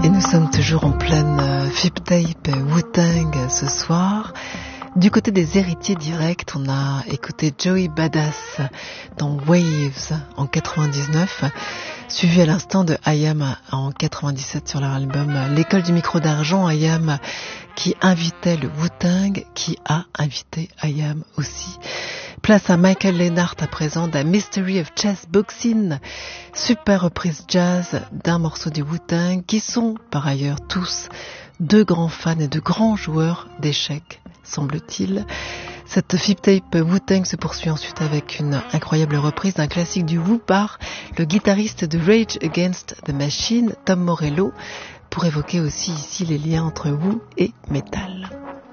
Et nous sommes toujours en pleine Flip Tape Wu-Tang ce soir. Du côté des héritiers directs, on a écouté Joey Badass dans Waves en 99, suivi à l'instant de I.Am en 97 sur leur album L'école du micro d'argent. I.Am qui invitait le Wu-Tang, qui a invité I.Am aussi. Place à Michael Lennart à présent d'un Mystery of Chess Boxing, super reprise jazz d'un morceau du Wu-Tang, qui sont par ailleurs tous de grands fans et de grands joueurs d'échecs, semble-t-il. Cette flip tape Wu-Tang se poursuit ensuite avec une incroyable reprise d'un classique du Wu par le guitariste de Rage Against the Machine, Tom Morello, pour évoquer aussi ici les liens entre Wu et Metal.